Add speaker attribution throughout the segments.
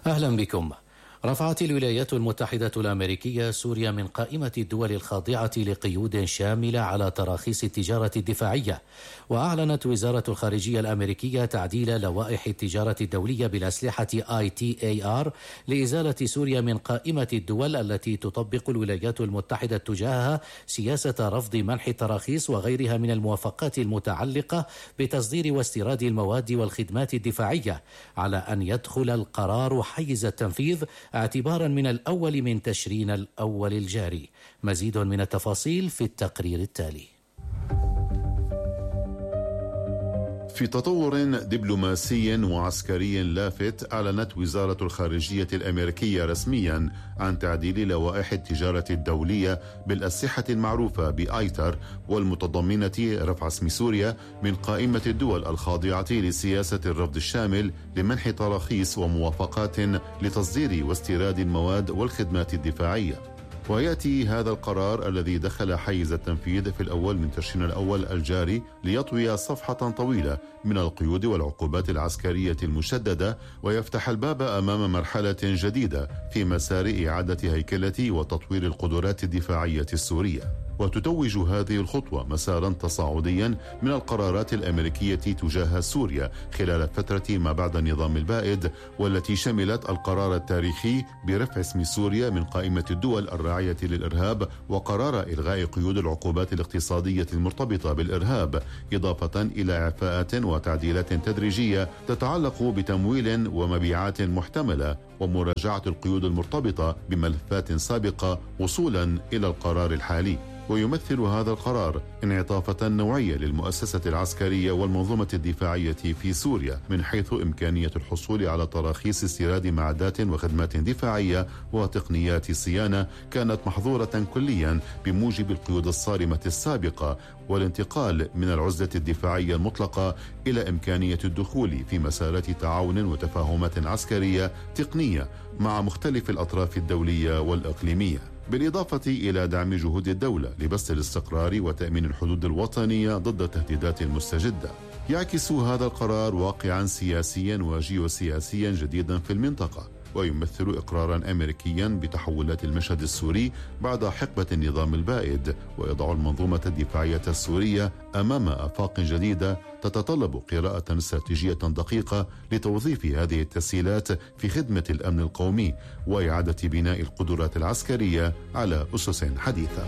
Speaker 1: أهلا بكم. رفعت الولايات المتحدة الأمريكية سوريا من قائمة الدول الخاضعة لقيود شاملة على تراخيص التجارة الدفاعية، وأعلنت وزارة الخارجية الأمريكية تعديل لوائح التجارة الدولية بالأسلحة ITAR لإزالة سوريا من قائمة الدول التي تطبق الولايات المتحدة تجاهها سياسة رفض منح التراخيص وغيرها من الموافقات المتعلقة بتصدير واستيراد المواد والخدمات الدفاعية، على أن يدخل القرار حيز التنفيذ اعتبارا من الأول من تشرين الأول الجاري. مزيد من التفاصيل في التقرير التالي.
Speaker 2: في تطور دبلوماسي وعسكري لافت، أعلنت وزارة الخارجية الأمريكية رسميا عن تعديل لوائح التجارة الدولية بالأسلحة المعروفة بآيتر، والمتضمنة رفع اسم سوريا من قائمة الدول الخاضعة لسياسة الرفض الشامل لمنح تراخيص وموافقات لتصدير واستيراد المواد والخدمات الدفاعية. ويأتي هذا القرار الذي دخل حيز التنفيذ في الأول من تشرين الأول الجاري ليطوي صفحة طويلة من القيود والعقوبات العسكرية المشددة، ويفتح الباب أمام مرحلة جديدة في مسار إعادة هيكلة وتطوير القدرات الدفاعية السورية. وتتوج هذه الخطوة مسارا تصاعديا من القرارات الأمريكية تجاه سوريا خلال فترة ما بعد النظام البائد، والتي شملت القرار التاريخي برفع اسم سوريا من قائمة الدول الراعية للإرهاب، وقرار إلغاء قيود العقوبات الاقتصادية المرتبطة بالإرهاب، إضافة إلى إعفاءات وتعديلات تدريجية تتعلق بتمويل ومبيعات محتملة ومراجعة القيود المرتبطة بملفات سابقة وصولا إلى القرار الحالي. ويمثل هذا القرار انعطافة نوعية للمؤسسة العسكرية والمنظومة الدفاعية في سوريا، من حيث إمكانية الحصول على تراخيص استيراد معدات وخدمات دفاعية وتقنيات صيانة كانت محظورة كليا بموجب القيود الصارمة السابقة، والانتقال من العزلة الدفاعية المطلقة إلى إمكانية الدخول في مسارات تعاون وتفاهمات عسكرية تقنية مع مختلف الأطراف الدولية والإقليمية، بالإضافة إلى دعم جهود الدولة لبسط الاستقرار وتأمين الحدود الوطنية ضد التهديدات المستجدة. يعكس هذا القرار واقعا سياسيا وجيوسياسيا جديدا في المنطقة، ويمثل إقرارا أمريكيا بتحولات المشهد السوري بعد حقبة النظام البائد، ويضع المنظومة الدفاعية السورية أمام آفاق جديدة تتطلب قراءة استراتيجية دقيقة لتوظيف هذه التسهيلات في خدمة الأمن القومي وإعادة بناء القدرات العسكرية على أسس حديثة.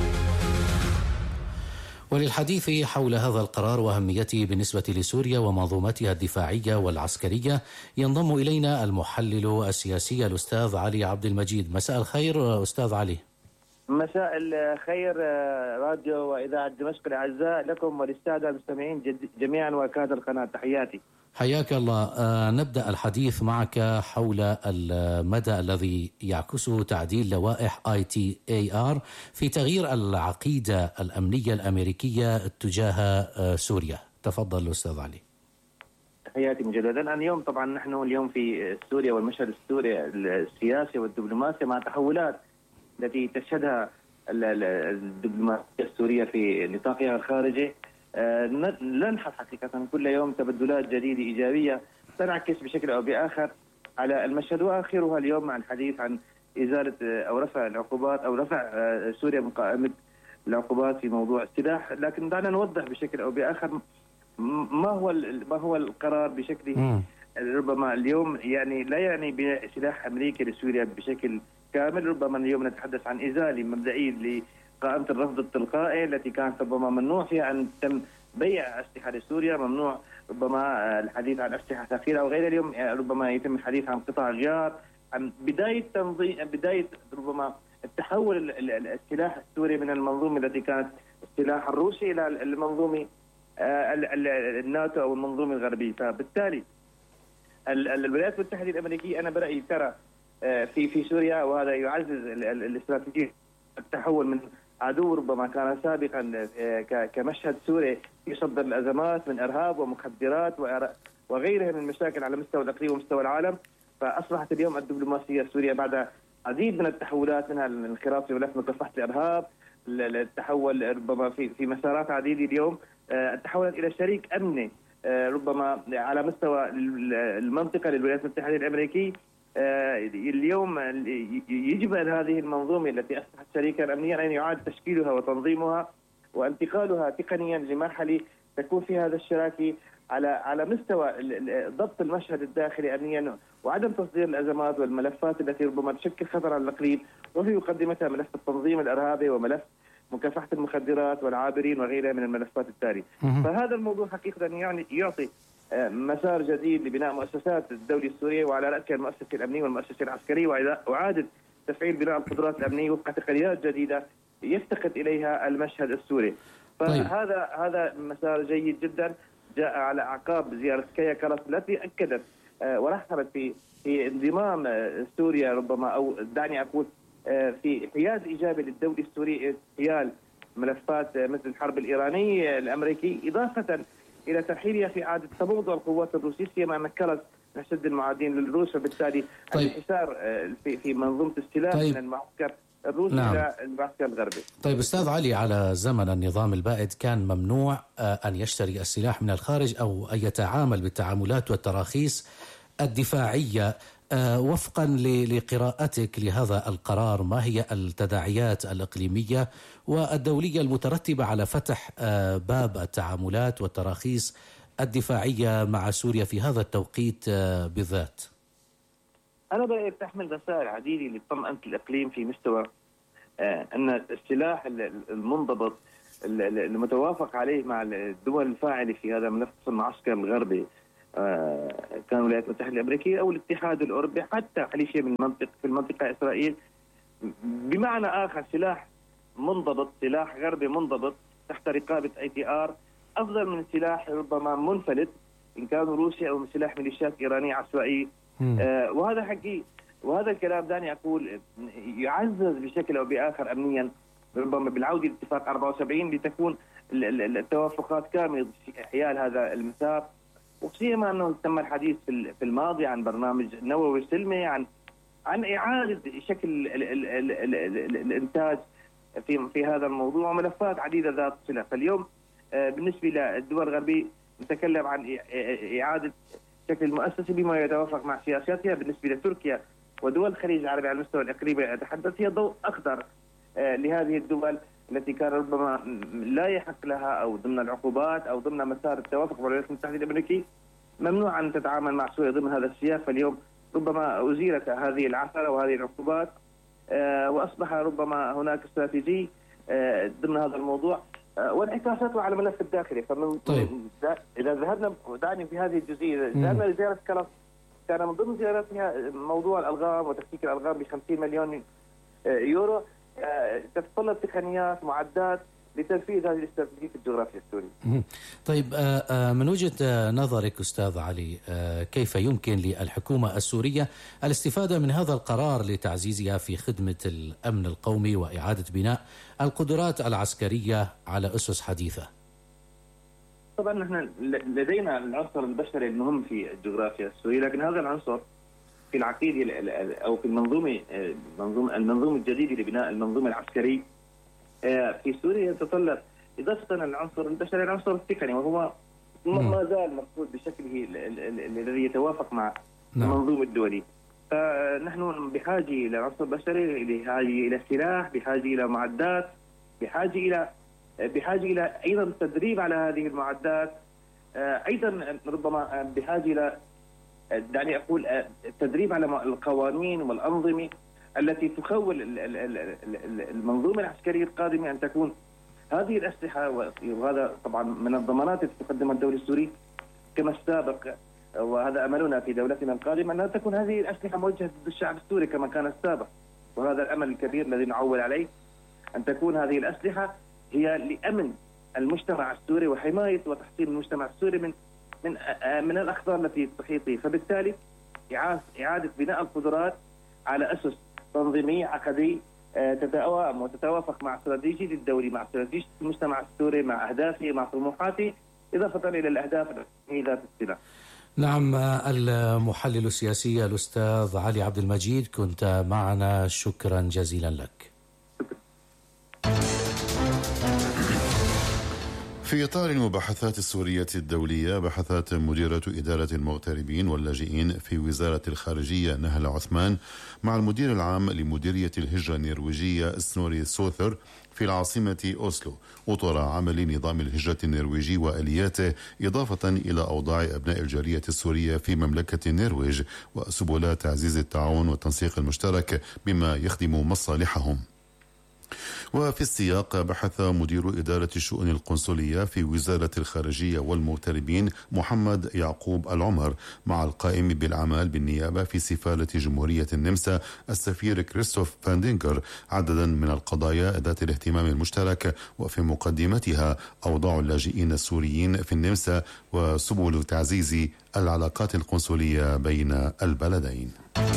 Speaker 1: وللحديث حول هذا القرار وأهميته بالنسبة لسوريا ومنظومتها الدفاعية والعسكرية ينضم إلينا المحلل السياسي الأستاذ علي عبد المجيد. مساء الخير أستاذ علي.
Speaker 3: مساء الخير راديو وإذاعة دمشق الأعزاء لكم وللسادة المستمعين جميعا وكادر القناة، تحياتي.
Speaker 1: حياك الله. نبدأ الحديث معك حول المدى الذي يعكسه تعديل لوائح ITAR في تغيير العقيدة الأمنية الأمريكية تجاه سوريا. تفضل أستاذ علي.
Speaker 3: تحياتي مجددا. اليوم طبعا نحن اليوم في سوريا والمشهد السوري السياسي والدبلوماسي مع تحولات التي تشهدها الدبلوماسية السورية في نطاقها الخارجي. نلمح حقيقة كل يوم تبدلات جديدة إيجابية تنعكس بشكل أو بآخر على المشهد، وآخرها اليوم مع الحديث عن إزالة أو رفع العقوبات أو رفع سوريا من قائمة العقوبات في موضوع السلاح. لكن دعنا نوضح بشكل أو بآخر ما هو القرار بشكله. ربما اليوم يعني لا يعني بناء سلاح أمريكي لسوريا بشكل كامل، ربما اليوم نتحدث عن إزالة مبدئية لقائمة الرفض التلقائي التي كانت ربما ممنوع فيها أن تم بيع أسلحة لسوريا، ممنوع ربما الحديث عن أسلحة ثقيلة أو غيرها. اليوم ربما يتم الحديث عن قطع غيار، عن بداية ربما التحول السلاح السوري من المنظومة التي كانت السلاح الروسي إلى المنظومة الناتو أو المنظومة الغربية. فبالتالي الولايات المتحدة الأمريكية أنا برأيي ترى في سوريا، وهذا يعزز الاستراتيجية التحول من عدو ربما كان سابقا كمشهد سوري يصدر الأزمات من إرهاب ومخدرات وغيرها من المشاكل على مستوى الإقليم ومستوى العالم. فأصبحت اليوم الدبلوماسية السورية بعد عديد من التحولات، منها الانخراط في ملف مكافحة الإرهاب، التحول ربما في مسارات عديدة اليوم، التحول إلى شريك أمني ربما على مستوى المنطقة للولايات المتحدة الأمريكية، اليوم يجب أن هذه المنظومة التي أصبحت شريكا أمنيا أن يعاد تشكيلها وتنظيمها وانتقالها تقنيا لمرحلة تكون في هذا الشراكة على مستوى ضبط المشهد الداخلي أمنيا وعدم تصدير الأزمات والملفات التي ربما تشكل خطر على الإقليم، وفي مقدمتها ملف التنظيم الإرهابي وملف مكافحة المخدرات والعابرين وغيرها من الملفات التالية. فهذا الموضوع حقيقة يعني يعطي مسار جديد لبناء مؤسسات الدولة السورية، وعلى رأسها المؤسسة الأمنية والمؤسسة العسكرية، وإعادة تفعيل بناء القدرات الأمنية وفق تقنيات جديدة يفتقد إليها المشهد السوري. فهذا مسار جيد جدا جاء على أعقاب زيارة كايا كالاس التي أكدت ورحبت في انضمام سوريا ربما، أو دعني أقول في حياد إيجابي للدولة السورية حيال ملفات مثل الحرب الإيرانية الأمريكي، إضافة إلى ترحيلها في إعادة تموضع القوات الروسية سيما مكنت نشد المعادين للروس، وبالتالي الانحسار في منظومة السلاح من المعسكر الروسي إلى المعسكر الغربي.
Speaker 1: طيب أستاذ علي، على زمن النظام البائد كان ممنوع أن يشتري السلاح من الخارج أو أن يتعامل بالتعاملات والتراخيص الدفاعية. وفقا لقراءتك لهذا القرار، ما هي التداعيات الإقليمية والدولية المترتبة على فتح باب التعاملات والتراخيص الدفاعية مع سوريا في هذا التوقيت بالذات؟
Speaker 3: أنا برأيي تحمل رسائل عديدة لطمأنة الإقليم في مستوى أن السلاح المنضبط المتوافق عليه مع الدول الفاعلة في هذا ملف المعسكر الغربي، كان الولايات المتحدة الأمريكية أو الاتحاد الأوروبي، حتى حليفية في المنطقة إسرائيل، بمعنى آخر سلاح منضبط، سلاح غربي منضبط تحت رقابة ITR أفضل من سلاح ربما منفلت إن كان روسيا أو من سلاح ميليشيات إيرانية عشوائية. وهذا حقيقي، وهذا الكلام دعني أقول يعزز بشكل أو بآخر أمنيا ربما بالعودة لاتفاق 74 لتكون التوافقات كاملة حيال هذا المسار، وسيما أنه تم الحديث في الماضي عن برنامج نووي سلمي، عن إعادة شكل الإنتاج في هذا الموضوع، وملفات عديدة ذات صلة. فاليوم بالنسبة للدول الغربية نتكلم عن إعادة شكل المؤسسة بما يتوافق مع سياساتها. بالنسبة لتركيا ودول الخليج العربي على المستوى الإقليمي أتحدث، هي ضوء أخضر لهذه الدول التي كان ربما لا يحق لها أو ضمن العقوبات أو ضمن مسار التوافق مع الولايات المتحدة الأمريكية ممنوع أن تتعامل مع سوريا ضمن هذا السياق. فاليوم ربما أزيلت هذه العثرة وهذه العقوبات، وأصبح ربما هناك استراتيجية ضمن هذا الموضوع وانعكاساته على الملف الداخلي. فمن إذا ذهبنا دعني في هذه الجزئية، ذهبنا لزيارة كالاس، كان من ضمن زيارتها موضوع الألغام وتفكيك الألغام ب50 مليون يورو، تتطلب تقنيات معدات لتنفيذ هذه الاستراتيجية في الجغرافيا السورية.
Speaker 1: طيب من وجهة نظرك أستاذ علي، كيف يمكن للحكومة السورية الاستفادة من هذا القرار لتعزيزها في خدمة الأمن القومي وإعادة بناء القدرات العسكرية على أسس حديثة؟
Speaker 3: طبعا نحن لدينا العنصر البشري المهم في الجغرافيا السورية، لكن هذا العنصر في العقيدة أو في المنظومة الجديدة لبناء المنظومة العسكرية في سوريا يتطلب إضافة للعنصر البشري العنصر التقني، وهو ما زال مفقود بشكله الذي يتوافق مع المنظومة الدولية. فنحن بحاجة إلى عنصر بشري، بحاجة إلى سلاح، بحاجة إلى معدات، بحاجة إلى أيضا تدريب على هذه المعدات، أيضا ربما بحاجة إلى دعني أقول التدريب على القوانين والأنظمة التي تخول المنظومة العسكرية القادمة أن تكون هذه الأسلحة، وهذا طبعا من الضمانات التي تقدمها الدولة السورية كما السابق، وهذا أملنا في دولتنا القادمة أنها تكون هذه الأسلحة موجهة ضد الشعب السوري كما كان السابق، وهذا الأمل الكبير الذي نعول عليه، أن تكون هذه الأسلحة هي لأمن المجتمع السوري وحماية وتحصين المجتمع السوري من الأخطار التي تحيط به. فبالتالي إعادة بناء القدرات على أسس تنظيمية عقدية تتوائم وتتوافق مع استراتيجية الدولة، مع استراتيجية المجتمع السوري، مع أهدافه، مع طموحاته، إضافة إلى الأهداف ذات الصلة.
Speaker 1: نعم، المحلل السياسي الأستاذ علي عبد المجيد، كنت معنا، شكرا جزيلا لك.
Speaker 2: في إطار المباحثات السورية الدولية، بحثت مديرة إدارة المغتربين واللاجئين في وزارة الخارجية نهلة عثمان مع المدير العام لمديرية الهجرة النرويجية سنوري سوثر في العاصمة أوسلو أطر عمل نظام الهجرة النرويجي وآلياته، إضافة إلى أوضاع أبناء الجالية السورية في مملكة النرويج وسبل تعزيز التعاون والتنسيق المشترك بما يخدم مصالحهم. وفي السياق، بحث مدير إدارة الشؤون القنصلية في وزارة الخارجية والمغتربين محمد يعقوب العمر مع القائم بالأعمال بالنيابة في سفارة جمهورية النمسا السفير كريستوف فاندينغر عددا من القضايا ذات الاهتمام المشترك، وفي مقدمتها أوضاع اللاجئين السوريين في النمسا وسبل تعزيز العلاقات القنصلية بين البلدين.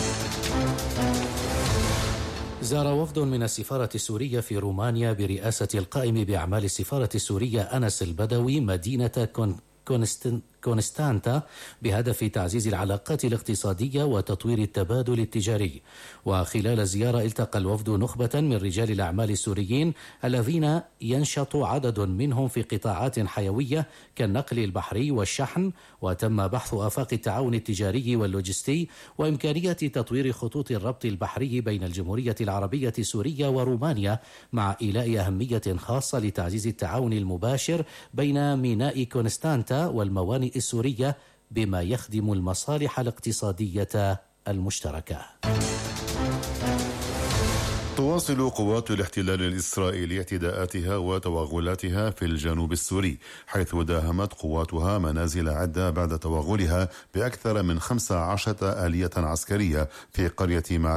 Speaker 1: زار وفد من السفارة السورية في رومانيا برئاسة القائم بأعمال السفارة السورية أنس البدوي مدينة كونستانتا بهدف تعزيز العلاقات الاقتصادية وتطوير التبادل التجاري. وخلال الزيارة التقى الوفد نخبة من رجال الأعمال السوريين الذين ينشط عدد منهم في قطاعات حيوية كالنقل البحري والشحن، وتم بحث آفاق التعاون التجاري واللوجستي وإمكانية تطوير خطوط الربط البحري بين الجمهورية العربية السورية ورومانيا، مع إيلاء أهمية خاصة لتعزيز التعاون المباشر بين ميناء كونستانتا والموانئ السورية بما يخدم المصالح الاقتصادية المشتركة.
Speaker 2: تواصل قوات الاحتلال الإسرائيلي اعتداءاتها وتوغلاتها في الجنوب السوري، حيث داهمت قواتها منازل عدة بعد توغلها بأكثر من 15 آلية عسكرية في قرية